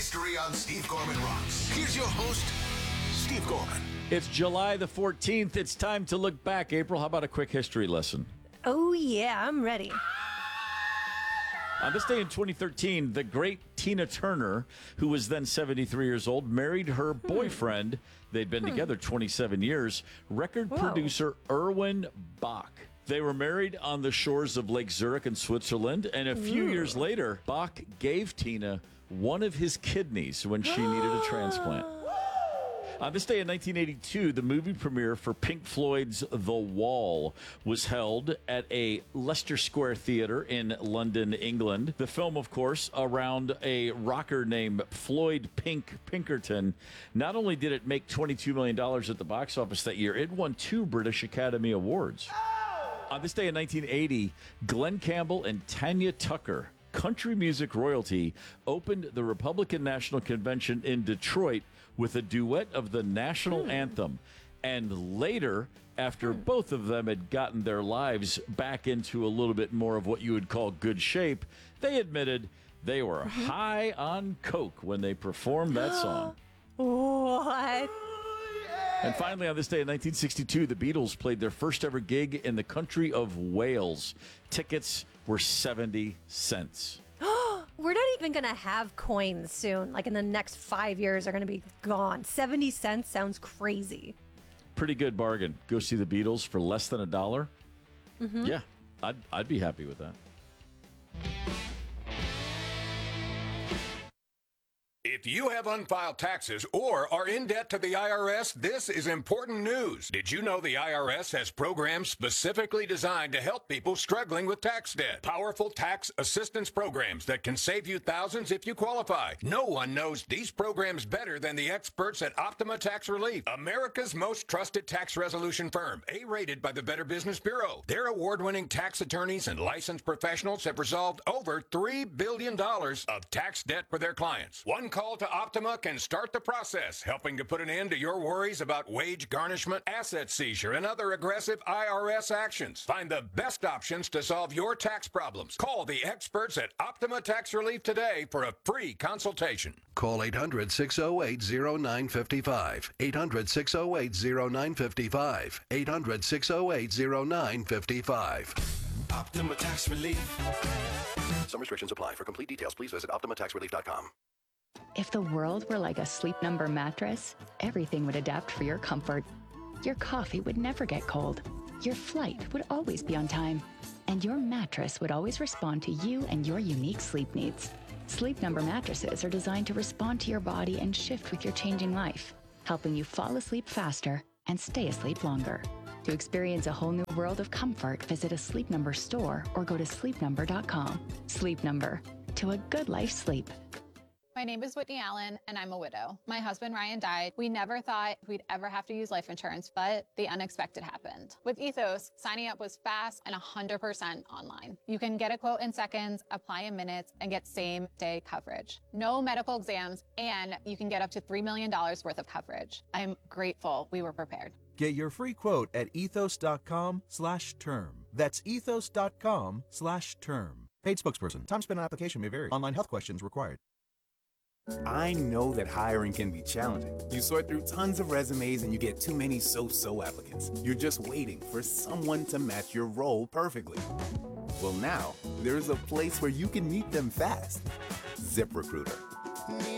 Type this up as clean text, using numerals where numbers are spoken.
history on Steve Gorman Rocks. Here's your host, Steve Gorman. It's July the 14th. It's time to look back. April, how about a quick history lesson? Oh, yeah, I'm ready. On this day in 2013, the great Tina Turner, who was then 73 years old, married her boyfriend. They'd been together 27 years, record producer Erwin Bach. They were married on the shores of Lake Zurich in Switzerland, and a few years later, Bach gave Tina one of his kidneys when she needed a transplant. On this day in 1982, the movie premiere for Pink Floyd's The Wall was held at a Leicester Square Theatre in London, England. The film, of course, around a rocker named Floyd Pinkerton. Not only did it make $22 million at the box office that year, it won 2 British Academy Awards. On this day in 1980, Glenn Campbell and Tanya Tucker, country music royalty, opened the Republican National Convention in Detroit with a duet of the national anthem. And later, after both of them had gotten their lives back into a little bit more of what you would call good shape, they admitted they were high on coke when they performed that song. What? And finally, on this day in 1962, the Beatles played their first ever gig in the country of Wales. Tickets were 70 cents. We're not even going to have coins soon. Like in the next 5 years are going to be gone. 70 cents sounds crazy. Pretty good bargain. Go see the Beatles for less than $1. Yeah, I'd be happy with that. If you have unfiled taxes or are in debt to the IRS, this is important news. Did you know the IRS has programs specifically designed to help people struggling with tax debt? Powerful tax assistance programs that can save you thousands if you qualify. No one knows these programs better than the experts at Optima Tax Relief, America's most trusted tax resolution firm, A-rated by the Better Business Bureau. Their award-winning tax attorneys and licensed professionals have resolved over $3 billion of tax debt for their clients. One call to Optima can start the process, helping to put an end to your worries about wage garnishment, asset seizure, and other aggressive IRS actions. Find the best options to solve your tax problems. Call the experts at Optima Tax Relief today for a free consultation. Call 800-608-0955. 800-608-0955. 800-608-0955. Optima Tax Relief. Some restrictions apply. For complete details, please visit OptimaTaxRelief.com. If the world were like a Sleep Number mattress, everything would adapt for your comfort. Your coffee would never get cold. Your flight would always be on time. And your mattress would always respond to you and your unique sleep needs. Sleep Number mattresses are designed to respond to your body and shift with your changing life, helping you fall asleep faster and stay asleep longer. To experience a whole new world of comfort, visit a Sleep Number store or go to sleepnumber.com. Sleep Number. To a good life sleep. My name is Whitney Allen, and I'm a widow. My husband, Ryan, died. We never thought we'd ever have to use life insurance, but the unexpected happened. With Ethos, signing up was fast and 100% online. You can get a quote in seconds, apply in minutes, and get same-day coverage. No medical exams, and you can get up to $3 million worth of coverage. I'm grateful we were prepared. Get your free quote at ethos.com/term. That's ethos.com/term. Paid spokesperson. Time spent on application may vary. Online health questions required. I know that hiring can be challenging. You sort through tons of resumes and you get too many so-so applicants. You're just waiting for someone to match your role perfectly. Well, now, there's a place where you can meet them fast. ZipRecruiter.